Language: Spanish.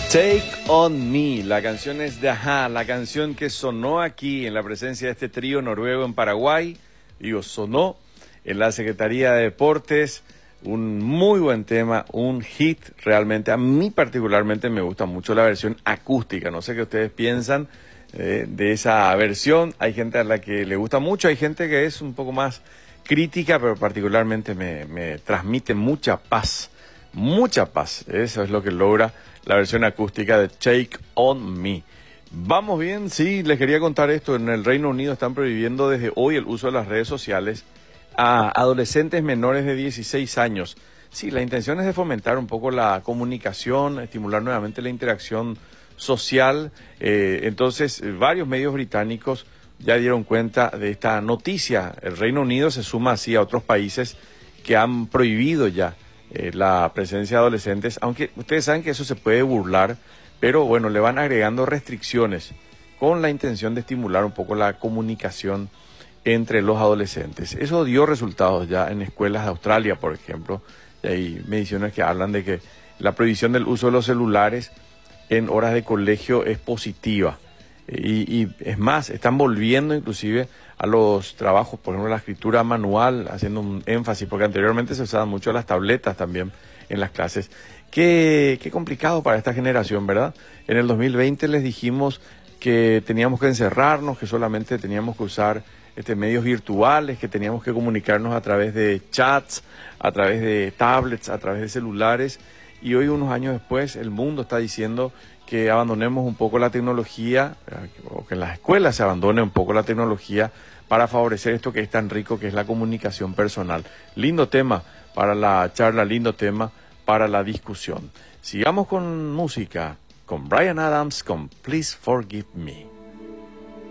Take on Me, la canción es de Ajá, la canción que sonó aquí en la presencia de este trío noruego en Paraguay, sonó en la Secretaría de Deportes, un muy buen tema, un hit realmente. A mí particularmente me gusta mucho la versión acústica, no sé qué ustedes piensan de esa versión. Hay gente a la que le gusta mucho, hay gente que es un poco más crítica, pero particularmente me transmite mucha paz, eso es lo que logra la versión acústica de Take On Me. Vamos bien, sí, les quería contar esto. En el Reino Unido están prohibiendo desde hoy el uso de las redes sociales a adolescentes menores de 16 años. Sí, la intención es de fomentar un poco la comunicación, estimular nuevamente la interacción social. Entonces, varios medios británicos ya dieron cuenta de esta noticia. El Reino Unido se suma así a otros países que han prohibido ya la presencia de adolescentes, aunque ustedes saben que eso se puede burlar, pero bueno, le van agregando restricciones con la intención de estimular un poco la comunicación entre los adolescentes. Eso dio resultados ya en escuelas de Australia, por ejemplo, y hay mediciones que hablan de que la prohibición del uso de los celulares en horas de colegio es positiva. Y es más, están volviendo inclusive a los trabajos, por ejemplo, la escritura manual, haciendo un énfasis, porque anteriormente se usaban mucho las tabletas también en las clases. Qué complicado para esta generación, ¿verdad? En el 2020 les dijimos que teníamos que encerrarnos, que solamente teníamos que usar medios virtuales, que teníamos que comunicarnos a través de chats, a través de tablets, a través de celulares. Y hoy, unos años después, el mundo está diciendo que abandonemos un poco la tecnología, o que en las escuelas se abandone un poco la tecnología para favorecer esto que es tan rico, que es la comunicación personal. Lindo tema para la charla, lindo tema para la discusión. Sigamos con música, con Bryan Adams, con Please Forgive Me.